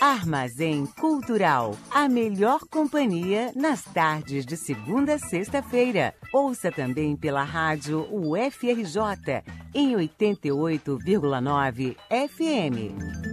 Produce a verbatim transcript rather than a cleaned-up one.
Armazém Cultural, a melhor companhia nas tardes de segunda a sexta-feira. Ouça também pela rádio U F R J, em oitenta e oito vírgula nove F M.